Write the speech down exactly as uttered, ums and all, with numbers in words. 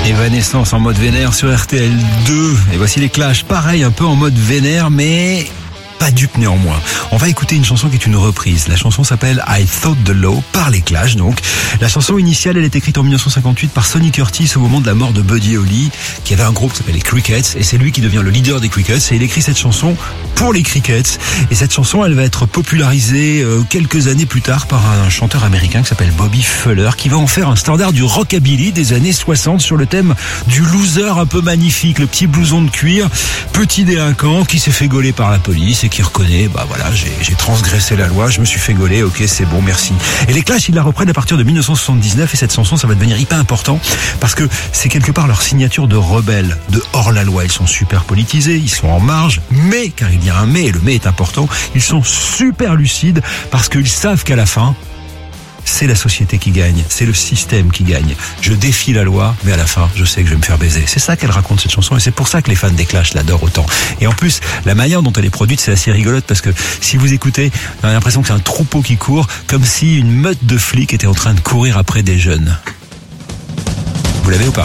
Evanescence en mode vénère sur R T L deux. Et voici les Clash, pareil, un peu en mode vénère, mais pas dupe néanmoins. On va écouter une chanson qui est une reprise. La chanson s'appelle I Thought the Law, par les Clash donc. La chanson initiale, elle est écrite en dix-neuf cent cinquante-huit par Sonny Curtis au moment de la mort de Buddy Holly, qui avait un groupe qui s'appelle les Crickets, et c'est lui qui devient le leader des Crickets, et il écrit cette chanson pour les Crickets. Et cette chanson, elle va être popularisée euh, quelques années plus tard par un chanteur américain qui s'appelle Bobby Fuller, qui va en faire un standard du rockabilly des années soixante sur le thème du loser un peu magnifique, le petit blouson de cuir, petit délinquant qui s'est fait gauler par la police et qui reconnaît, bah voilà, j'ai, j'ai transgressé la loi, je me suis fait gauler, ok, c'est bon, merci. Et les Clash, ils la reprennent à partir de dix-neuf cent soixante-dix-neuf, et cette chanson, ça va devenir hyper important parce que c'est quelque part leur signature de rebelle, de hors la loi. Ils sont super politisés, ils sont en marge, mais, car il y a un mais, et le mais est important, ils sont super lucides parce qu'ils savent qu'à la fin, c'est la société qui gagne, c'est le système qui gagne. Je défie la loi, mais à la fin, je sais que je vais me faire baiser. C'est ça qu'elle raconte, cette chanson, et c'est pour ça que les fans des Clash l'adorent autant. Et en plus, la manière dont elle est produite, c'est assez rigolote, parce que si vous écoutez, on a l'impression que c'est un troupeau qui court, comme si une meute de flics était en train de courir après des jeunes. Vous l'avez ou pas ?